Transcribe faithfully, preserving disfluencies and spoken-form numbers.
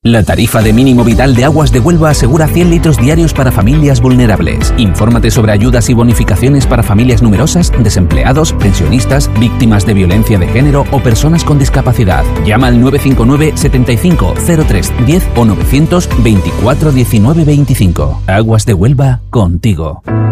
La tarifa de mínimo vital de Aguas de Huelva asegura cien litros diarios para familias vulnerables. Infórmate sobre ayudas y bonificaciones para familias numerosas, desempleados, pensionistas, víctimas de violencia de género o personas con discapacidad. Llama al nueve cinco nueve, setenta y cinco, cero tres, diez o novecientos veinticuatro diecinueve veinticinco. Aguas de Huelva, contigo.